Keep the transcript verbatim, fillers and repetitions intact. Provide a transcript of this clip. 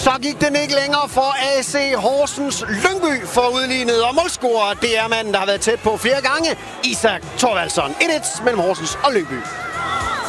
Så gik den ikke længere for A C Horsens. Lyngby får udlignet, og målscorer, det er manden, der har været tæt på flere gange. Isak Thorvaldsson. et et mellem Horsens og Lyngby.